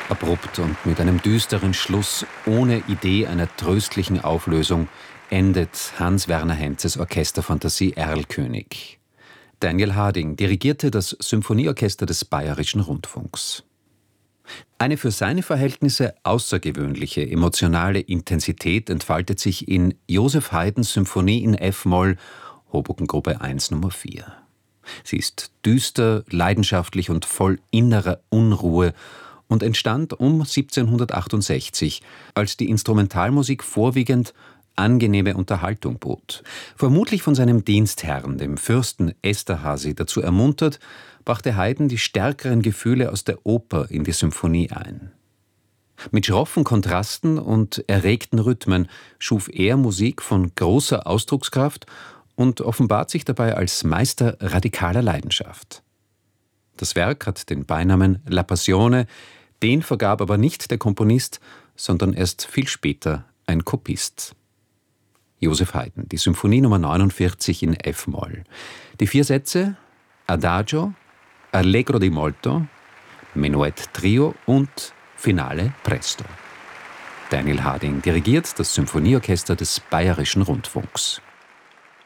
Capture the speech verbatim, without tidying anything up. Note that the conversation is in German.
Abrupt und mit einem düsteren Schluss, ohne Idee einer tröstlichen Auflösung, endet Hans-Werner Henzes Orchesterfantasie Erlkönig. Daniel Harding dirigierte das Symphonieorchester des Bayerischen Rundfunks. Eine für seine Verhältnisse außergewöhnliche emotionale Intensität entfaltet sich in Joseph Haydns Symphonie in F-Moll, Hobogengruppe eins Nummer vier. Sie ist düster, leidenschaftlich und voll innerer Unruhe und entstand um siebzehnhundertachtundsechzig, als die Instrumentalmusik vorwiegend angenehme Unterhaltung bot. Vermutlich von seinem Dienstherrn, dem Fürsten Esterhazy, dazu ermuntert, brachte Haydn die stärkeren Gefühle aus der Oper in die Symphonie ein. Mit schroffen Kontrasten und erregten Rhythmen schuf er Musik von großer Ausdruckskraft und offenbart sich dabei als Meister radikaler Leidenschaft. Das Werk hat den Beinamen La Passione, den vergab aber nicht der Komponist, sondern erst viel später ein Kopist. Joseph Haydn, die Symphonie Nummer neunundvierzig in F-Moll. Die vier Sätze Adagio, Allegro di molto, Menuett Trio und Finale presto. Daniel Harding dirigiert das Symphonieorchester des Bayerischen Rundfunks.